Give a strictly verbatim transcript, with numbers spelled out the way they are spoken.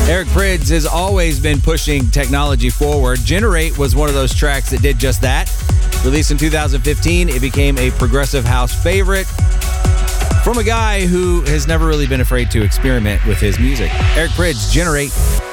Eric Prydz has always been pushing technology forward. Generate was one of those tracks that did just that. Released in two thousand fifteen, it became a progressive house favorite from a guy who has never really been afraid to experiment with his music. Eric Prydz, Generate.